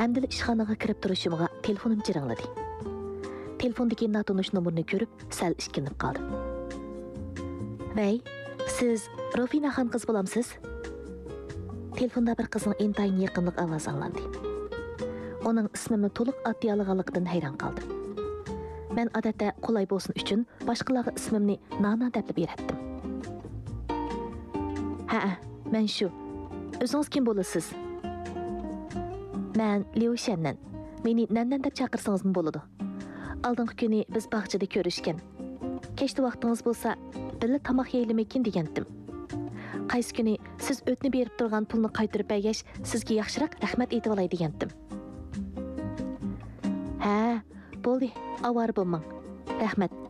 Әмділі ішханаға кіріп тұрышымға telefonim jirangladı. Telefondaki notunuş numarını görüp sal işkinib qaldım. Vay, siz Rofina xan qız bolamsız? Telefonda bir qızın intayın yaqinlik ovozi anlandı. Onun ismini to'liq atdiyalığanlıqdan hayran qaldım. Men odatda qulay bo'lsin uchun boshqalarga ismimni Nana deb beratdim. Ha, men shu. O'zingiz kim bo'lasiz? Men Liu Shannan. Meni Nannan deb chaqirsangiz bo'ladi. Aldınғы kuni biz bog'chada ko'rishgan. Kechda vaqtingiz bo'lsa, birga tomoq yeyilmakin degandim. Qaysi kuni siz o'tni berib turgan pulni qaytarib bergach, sizga yaxshiroq rahmat aytib olay degandim. Ha, bo'ldi, avor bo'lmang. Rahmat.